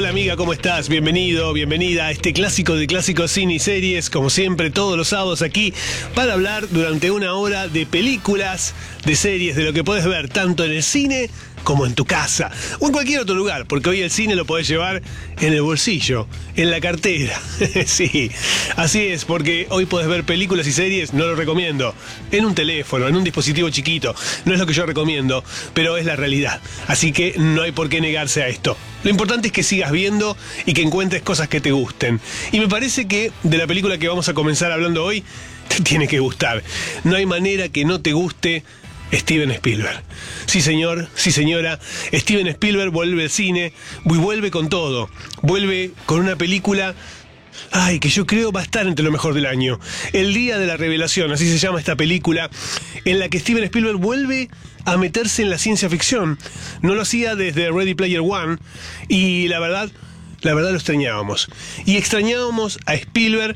Hola amiga, ¿cómo estás? Bienvenido, bienvenida a este clásico de clásicos, cine y series, como siempre, todos los sábados aquí, para hablar durante una hora de películas, de series, de lo que puedes ver tanto en el cine como en tu casa, o en cualquier otro lugar, porque hoy el cine lo podés llevar en el bolsillo, en la cartera. Sí, así es, porque hoy podés ver películas y series, no lo recomiendo, en un teléfono, en un dispositivo chiquito, no es lo que yo recomiendo, pero es la realidad, así que no hay por qué negarse a esto. Lo importante es que sigas viendo y que encuentres cosas que te gusten. Y me parece que de la película que vamos a comenzar hablando hoy, te tiene que gustar. No hay manera que no te guste Steven Spielberg. Sí señor, sí señora, Steven Spielberg vuelve al cine y vuelve con todo. Vuelve con una película, que yo creo va a estar entre lo mejor del año. El Día de la Revelación, así se llama esta película, en la que Steven Spielberg vuelve a meterse en la ciencia ficción. No lo hacía desde Ready Player One y la verdad lo extrañábamos. Y extrañábamos a Spielberg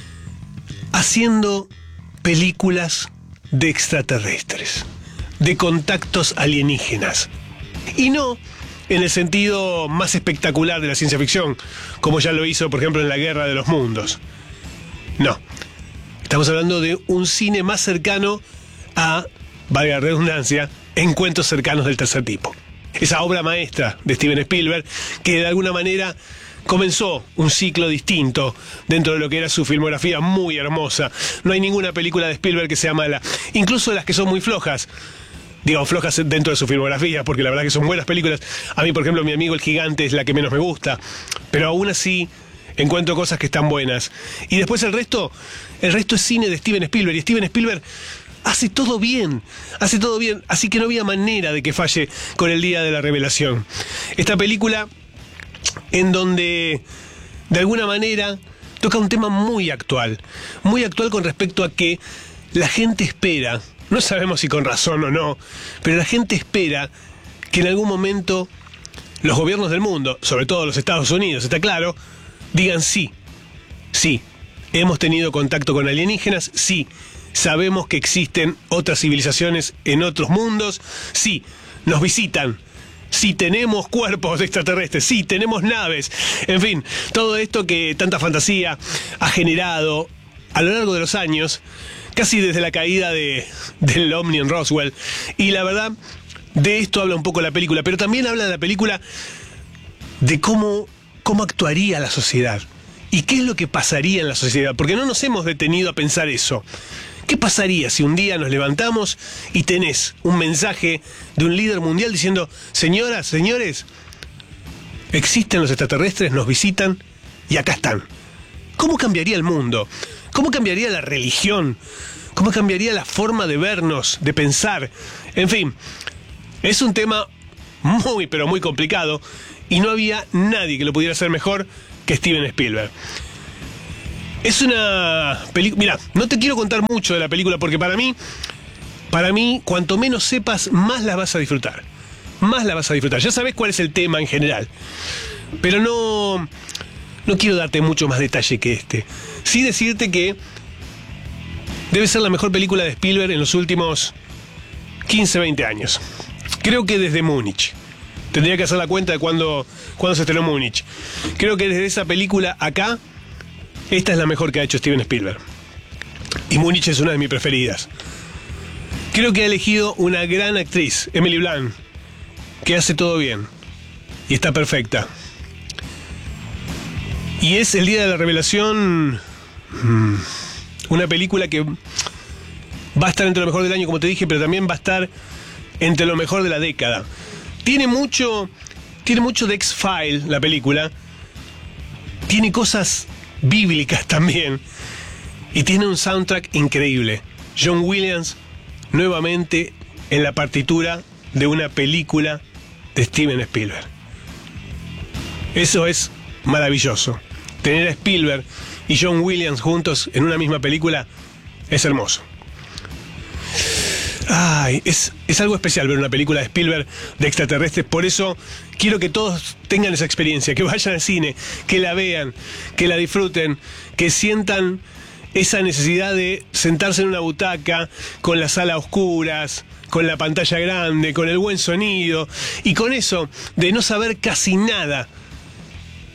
haciendo películas de extraterrestres, de contactos alienígenas. Y no en el sentido más espectacular de la ciencia ficción, como ya lo hizo, por ejemplo, en La Guerra de los Mundos. No. Estamos hablando de un cine más cercano a, valga la redundancia, encuentros cercanos del tercer tipo. Esa obra maestra de Steven Spielberg, que de alguna manera comenzó un ciclo distinto dentro de lo que era su filmografía muy hermosa. No hay ninguna película de Spielberg que sea mala, incluso las que son muy flojas. Digo, flojas dentro de su filmografía, porque la verdad que son buenas películas. A mí, por ejemplo, Mi amigo el gigante es la que menos me gusta, pero aún así encuentro cosas que están buenas. Y después el resto es cine de Steven Spielberg, y Steven Spielberg hace todo bien, así que no había manera de que falle con El Día de la Revelación. Esta película en donde de alguna manera toca un tema muy actual con respecto a que la gente espera, no sabemos si con razón o no, pero la gente espera que en algún momento los gobiernos del mundo, sobre todo los Estados Unidos, está claro, digan sí, hemos tenido contacto con alienígenas, sí, sabemos que existen otras civilizaciones en otros mundos, sí, nos visitan, sí tenemos cuerpos extraterrestres, sí tenemos naves, en fin, todo esto que tanta fantasía ha generado a lo largo de los años, casi desde la caída del ovni en Roswell. Y la verdad, de esto habla un poco la película, pero también habla de la película de cómo actuaría la sociedad y qué es lo que pasaría en la sociedad, porque no nos hemos detenido a pensar eso. ¿Qué pasaría si un día nos levantamos y tenés un mensaje de un líder mundial diciendo: señoras, señores, existen los extraterrestres, nos visitan y acá están? ¿Cómo cambiaría el mundo? ¿Cómo cambiaría la religión? ¿Cómo cambiaría la forma de vernos, de pensar? En fin, es un tema muy, pero muy complicado y no había nadie que lo pudiera hacer mejor que Steven Spielberg. Es una película... Mira, no te quiero contar mucho de la película porque para mí, cuanto menos sepas, más la vas a disfrutar. Ya sabes cuál es el tema en general. Pero no quiero darte mucho más detalle que este. Sí decirte que debe ser la mejor película de Spielberg en los últimos 15, 20 años. Creo que desde Múnich. Tendría que hacer la cuenta de cuándo se estrenó Múnich. Creo que desde esa película acá, esta es la mejor que ha hecho Steven Spielberg. Y Múnich es una de mis preferidas. Creo que ha elegido una gran actriz, Emily Blunt, que hace todo bien. Y está perfecta. Y es El Día de la Revelación, una película que va a estar entre lo mejor del año, como te dije, pero también va a estar entre lo mejor de la década. Tiene mucho de X-Files la película. Tiene cosas bíblicas también. Y tiene un soundtrack increíble. John Williams, nuevamente en la partitura de una película de Steven Spielberg. Eso es maravilloso. Tener a Spielberg y John Williams juntos en una misma película es hermoso. Es algo especial ver una película de Spielberg de extraterrestres. Por eso quiero que todos tengan esa experiencia, que vayan al cine, que la vean, que la disfruten, que sientan esa necesidad de sentarse en una butaca con la sala a oscuras, con la pantalla grande, con el buen sonido, y con eso de no saber casi nada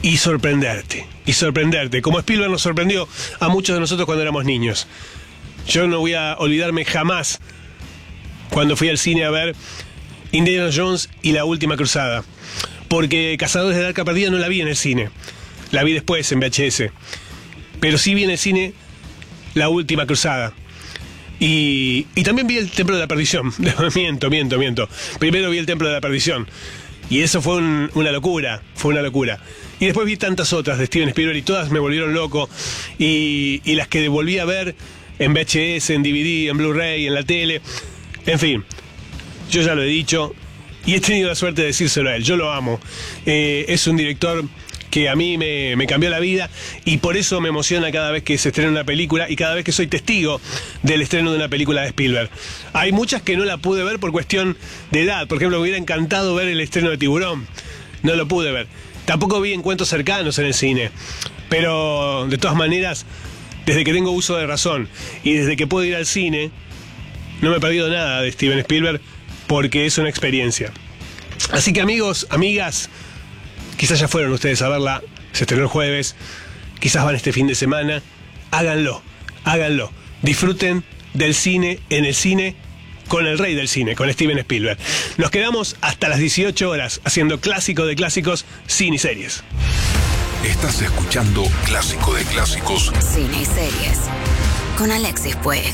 y sorprenderte, como Spielberg nos sorprendió a muchos de nosotros cuando éramos niños. Yo no voy a olvidarme jamás cuando fui al cine a ver Indiana Jones y la Última Cruzada, porque Cazadores del Arca Perdida no la vi en el cine, la vi después en VHS, pero sí vi en el cine La Última Cruzada. Y también vi el Templo de la Perdición. miento. Primero vi el Templo de la Perdición. Y eso fue una locura. Y después vi tantas otras de Steven Spielberg y todas me volvieron loco. Y las que volví a ver en VHS, en DVD, en Blu-ray, en la tele. En fin, yo ya lo he dicho y he tenido la suerte de decírselo a él. Yo lo amo. Es un director que a mí me cambió la vida y por eso me emociona cada vez que se estrena una película y cada vez que soy testigo del estreno de una película de Spielberg. Hay muchas que no la pude ver por cuestión de edad. Por ejemplo, me hubiera encantado ver el estreno de Tiburón. No lo pude ver. Tampoco vi Encuentros Cercanos en el cine. Pero, de todas maneras, desde que tengo uso de razón y desde que puedo ir al cine, no me he perdido nada de Steven Spielberg porque es una experiencia. Así que amigos, amigas, quizás ya fueron ustedes a verla, se estrenó el jueves, quizás van este fin de semana, háganlo, disfruten del cine en el cine con el rey del cine, con Steven Spielberg. Nos quedamos hasta las 18 horas haciendo clásico de clásicos, cine y series. Estás escuchando Clásico de Clásicos, Cine y Series, con Alexis Puig.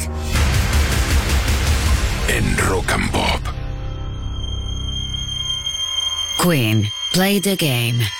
En Rock and Pop. Queen, play the game.